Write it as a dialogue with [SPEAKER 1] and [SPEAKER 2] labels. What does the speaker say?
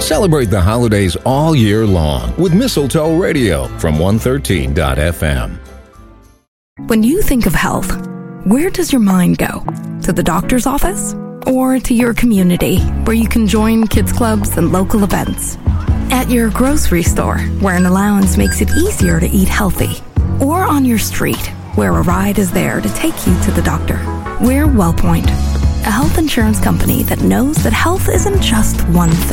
[SPEAKER 1] Celebrate the holidays all year long with Mistletoe Radio from 113.fm.
[SPEAKER 2] When you think of health, where does your mind go? To the doctor's office? Or to your community, where you can join kids clubs and local events? At your grocery store, where an allowance makes it easier to eat healthy? Or on your street, where a ride is there to take you to the doctor? We're WellPoint, a health insurance company that knows that health isn't just one thing.